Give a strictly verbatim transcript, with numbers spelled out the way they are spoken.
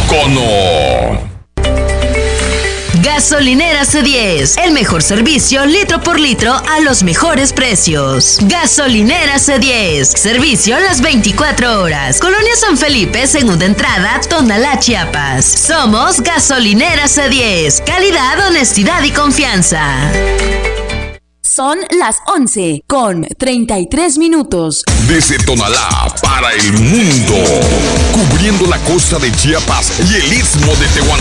Icono. Gasolinera C diez, el mejor servicio litro por litro a los mejores precios. Gasolinera C diez, servicio las veinticuatro horas. Colonia San Felipe, segunda entrada, Tonalá, Chiapas. Somos Gasolinera C diez, calidad, honestidad y confianza. Son las once con treinta y tres minutos. Desde Tonalá para el mundo, cubriendo la costa de Chiapas y el istmo de Tehuantepec.